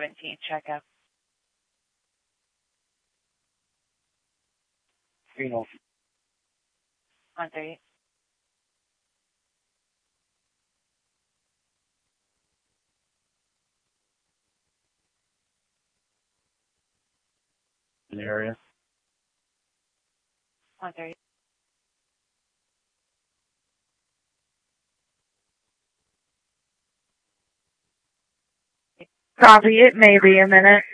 17 checkout. Phenol. 138. In the area. 138. Copy, it may be a minute.